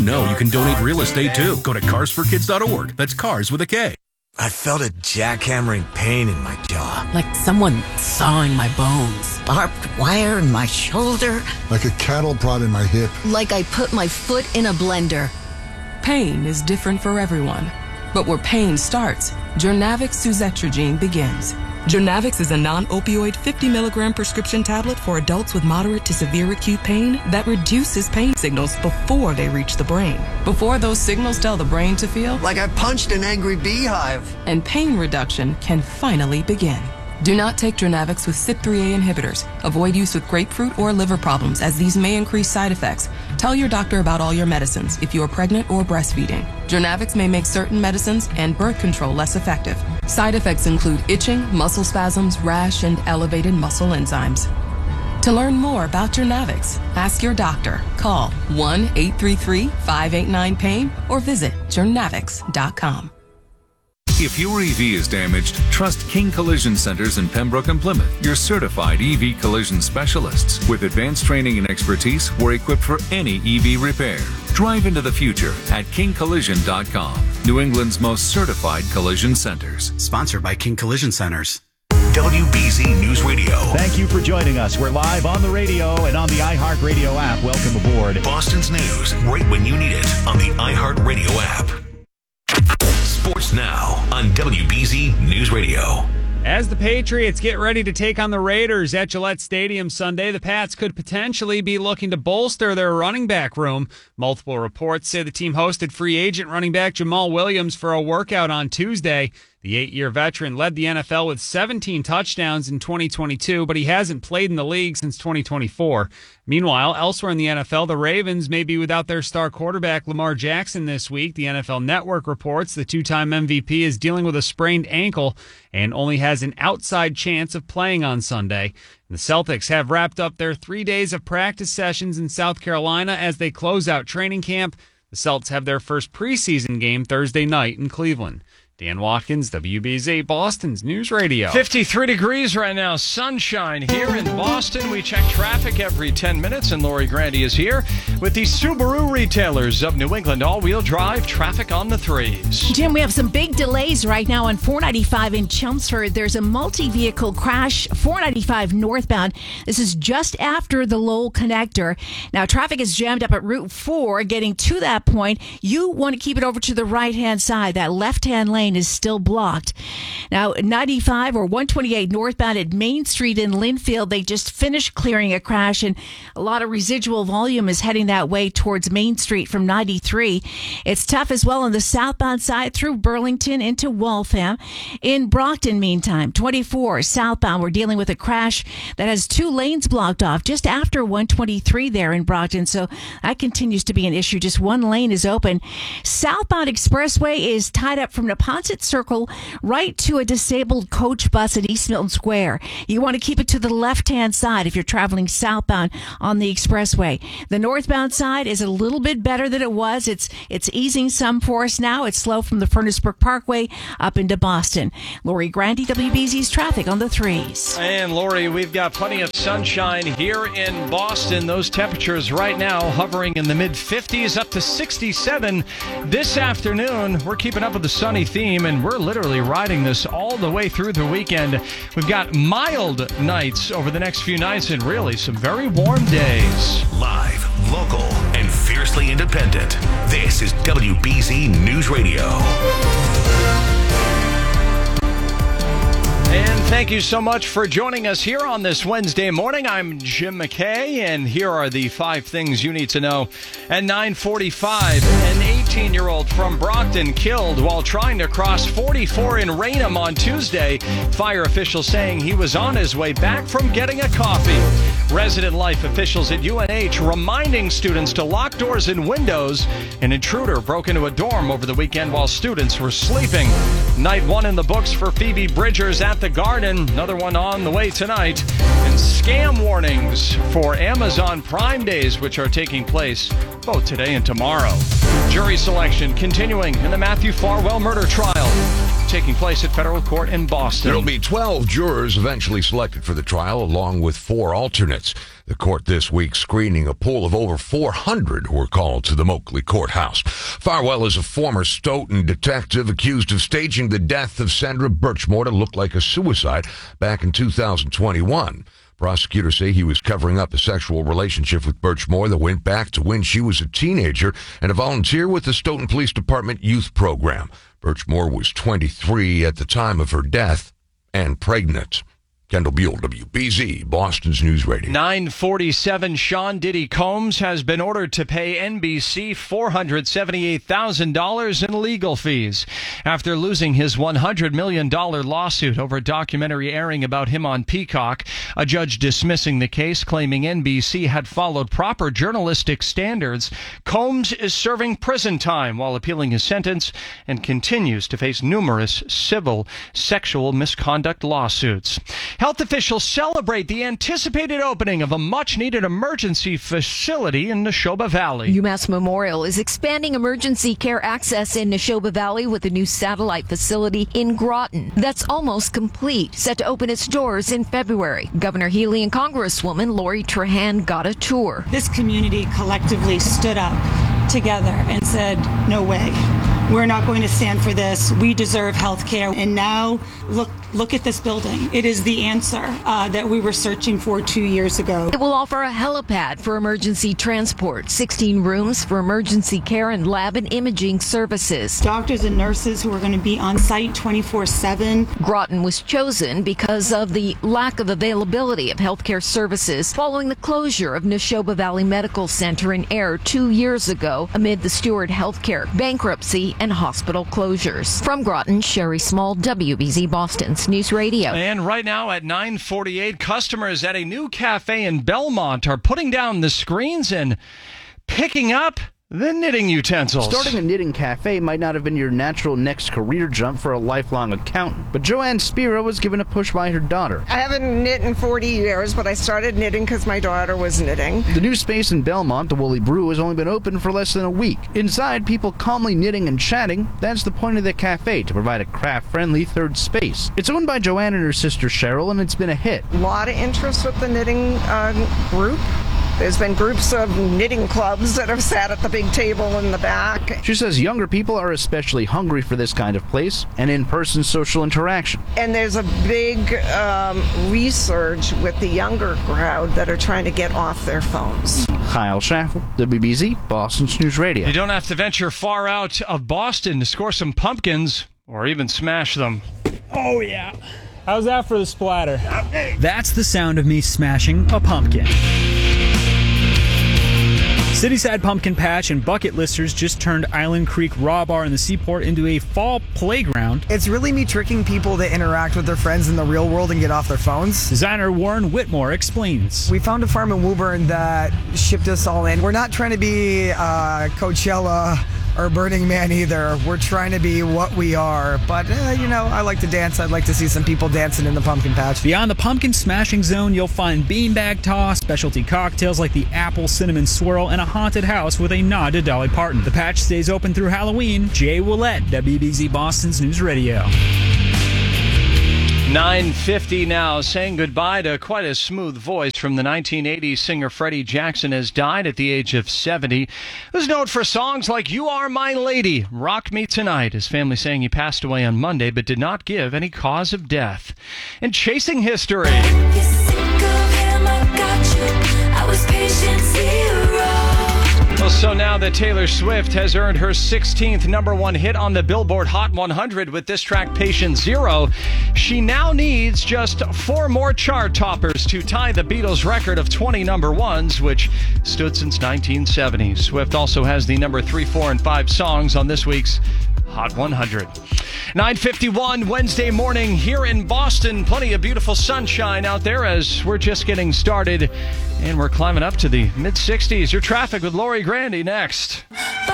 you know you can donate real estate too. Go to carsforkids.org. That's cars with a K. I felt a jackhammering pain in my jaw. Like someone sawing my bones. Barbed wire in my shoulder. Like a cattle prod in my hip. Like I put my foot in a blender. Pain is different for everyone. But where pain starts, Journavx suzetrigine begins. Journavx is a non-opioid 50 milligram prescription tablet for adults with moderate to severe acute pain that reduces pain signals before they reach the brain. Before those signals tell the brain to feel Like I punched an angry beehive. and pain reduction can finally begin. Do not take Journavx with CYP3A inhibitors. Avoid use with grapefruit or liver problems, as these may increase side effects. Tell your doctor about all your medicines if you are pregnant or breastfeeding. Journavx may make certain medicines and birth control less effective. Side effects include itching, muscle spasms, rash, and elevated muscle enzymes. To learn more about Journavx, ask your doctor. Call 1-833-589-PAIN or visit journavx.com. If your EV is damaged, trust King Collision Centers in Pembroke and Plymouth, your certified EV collision specialists. With advanced training and expertise, we're equipped for any EV repair. Drive into the future at kingcollision.com, New England's most certified collision centers. Sponsored by King Collision Centers. WBZ News Radio. Thank you for joining us. We're live on the radio and on the iHeartRadio app. Welcome aboard. Boston's news right when you need it on the iHeartRadio app. Sports now on WBZ News Radio. As the Patriots get ready to take on the Raiders at Gillette Stadium Sunday, the Pats could potentially be looking to bolster their running back room. Multiple reports say the team hosted free agent running back Jamal Williams for a workout on Tuesday. The 8-year veteran led the NFL with 17 touchdowns in 2022, but he hasn't played in the league since 2024. Meanwhile, elsewhere in the NFL, the Ravens may be without their star quarterback Lamar Jackson this week. The NFL Network reports the two-time MVP is dealing with a sprained ankle and only has an outside chance of playing on Sunday. The Celtics have wrapped up their 3 days of practice sessions in South Carolina as they close out training camp. The Celtics have their first preseason game Thursday night in Cleveland. Dan Watkins, WBZ, Boston's News Radio. 53 degrees right now, sunshine here in Boston. We check traffic every 10 minutes, and Lori Grandy is here with the Subaru retailers of New England. All-wheel drive traffic on the threes. Jim, we have some big delays right now on 495 in Chelmsford. There's a multi-vehicle crash, 495 northbound. This is just after the Lowell connector. Now, traffic is jammed up at Route 4. Getting to that point, you want to keep it over to the right-hand side. That left-hand lane is still blocked. Now, 95 or 128 northbound at Main Street in Linfield, they just finished clearing a crash, and a lot of residual volume is heading that way towards Main Street from 93. It's tough as well on the southbound side through Burlington into Waltham. In Brockton, meantime, 24 southbound, we're dealing with a crash that has 2 lanes blocked off just after 123 there in Brockton, so that continues to be an issue. Just 1 lane is open. Southbound Expressway is tied up from Neponset Circle right to a disabled coach bus at East Milton Square. You want to keep it to the left-hand side if you're traveling southbound on the expressway. The northbound side is a little bit better than it was. It's easing some for us now. It's slow from the Furnace Brook Parkway up into Boston. Lori Grandy, WBZ's traffic on the threes. And Lori, we've got plenty of sunshine here in Boston. Those temperatures right now hovering in the mid-50s up to 67 this afternoon. We're keeping up with the sunny theme, and we're literally riding this all the way through the weekend. We've got mild nights over the next few nights and really some very warm days. Live, local, and fiercely independent. This is WBZ News Radio. And thank you so much for joining us here on this Wednesday morning. I'm Jim McKay, and here are the 5 things you need to know. At 9:45, an 18-year-old from Brockton killed while trying to cross 44 in Raynham on Tuesday. Fire officials saying he was on his way back from getting a coffee. Resident life officials at UNH reminding students to lock doors and windows. An intruder broke into a dorm over the weekend while students were sleeping. Night 1 in the books for Phoebe Bridgers at the Garden. Another one on the way tonight. And scam warnings for Amazon Prime Days, which are taking place both today and tomorrow. Jury selection continuing in the Matthew Farwell murder trial. taking place at federal court in Boston. There'll be 12 jurors eventually selected for the trial, along with 4 alternates. The court this week screening a pool of over 400 who were called to the Moakley courthouse. Farwell is a former Stoughton detective accused of staging the death of Sandra Birchmore to look like a suicide back in 2021. Prosecutors say he was covering up a sexual relationship with Birchmore that went back to when she was a teenager and a volunteer with the Stoughton Police Department youth program. Birchmore was 23 at the time of her death and pregnant. Kendall Buell, WBZ, Boston's News Radio. 9:47, Sean Diddy Combs has been ordered to pay NBC $478,000 in legal fees after losing his $100 million lawsuit over a documentary airing about him on Peacock. A judge dismissing the case, claiming NBC had followed proper journalistic standards. Combs is serving prison time while appealing his sentence and continues to face numerous civil sexual misconduct lawsuits. Health officials celebrate the anticipated opening of a much-needed emergency facility in Neshoba Valley. UMass Memorial is expanding emergency care access in Neshoba Valley with a new satellite facility in Groton that's almost complete, set to open its doors in February. Governor Healy and Congresswoman Lori Trahan got a tour. This community collectively stood up together and said, no way. We're not going to stand for this. We deserve health care. And now look at this building. It is the answer that we were searching for 2 years ago. It will offer a helipad for emergency transport, 16 rooms for emergency care and lab and imaging services. Doctors and nurses who are going to be on site 24/7. Groton was chosen because of the lack of availability of healthcare services following the closure of Neshoba Valley Medical Center in Air 2 years ago amid the Steward Healthcare bankruptcy and hospital closures. From Groton, Sherry Small, WBZ Boston's News Radio. And right now at 9:48, customers at a new cafe in Belmont are putting down the screens and picking up the knitting utensils. Starting a knitting cafe might not have been your natural next career jump for a lifelong accountant, but Joanne Spira was given a push by her daughter. I haven't knit in 40 years, but I started knitting because my daughter was knitting. The new space in Belmont, the Woolly Brew, has only been open for less than a week. Inside, people calmly knitting and chatting. That's the point of the cafe, to provide a craft-friendly third space. It's owned by Joanne and her sister Cheryl, and it's been a hit. A lot of interest with the knitting group. There's been groups of knitting clubs that have sat at the big table in the back. She says younger people are especially hungry for this kind of place and in-person social interaction. And there's a big resurge with the younger crowd that are trying to get off their phones. Kyle Schaffel, WBZ, Boston's News Radio. You don't have to venture far out of Boston to score some pumpkins or even smash them. Oh, yeah. How's that for the splatter? That's the sound of me smashing a pumpkin. Cityside Pumpkin Patch and Bucket Listers just turned Island Creek Raw Bar in the Seaport into a fall playground. It's really me tricking people to interact with their friends in the real world and get off their phones. Designer Warren Whitmore explains. We found a farm in Woburn that shipped us all in. We're not trying to be Coachella or Burning Man either. We're trying to be what we are. But, I like to dance. I'd like to see some people dancing in the pumpkin patch. Beyond the pumpkin smashing zone, you'll find beanbag toss, specialty cocktails like the apple cinnamon swirl, and a haunted house with a nod to Dolly Parton. The patch stays open through Halloween. Jay Willett, WBZ Boston's News Radio. 9:50 now, saying goodbye to quite a smooth voice from the 1980s singer Freddie Jackson has died at the age of 70. Who's known for songs like You Are My Lady, Rock Me Tonight. His family saying he passed away on Monday but did not give any cause of death. And chasing history. You're sick of him, I got you. I was patient zero. Well, so now that Taylor Swift has earned her 16th number one hit on the Billboard Hot 100 with this track, Patient Zero, she now needs just 4 more chart toppers to tie the Beatles' record of 20 number ones, which stood since 1970. Swift also has the number 3, 4, and 5 songs on this week's Hot 100. 9:51 Wednesday morning here in Boston. Plenty of beautiful sunshine out there as we're just getting started and we're climbing up to the mid-60s. Your traffic with Lori Grandy next.